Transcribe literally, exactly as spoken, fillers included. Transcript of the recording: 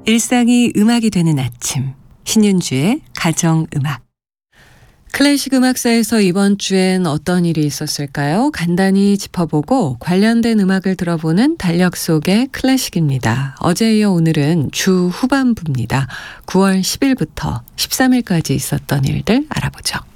일상이 음악이 되는 아침, 신윤주의 가정음악. 클래식 음악사에서 이번 주엔 어떤 일이 있었을까요? 간단히 짚어보고 관련된 음악을 들어보는 달력 속의 클래식입니다. 어제에 이어 오늘은 주 후반부입니다. 구월 십일부터 십삼일까지 있었던 일들 알아보죠.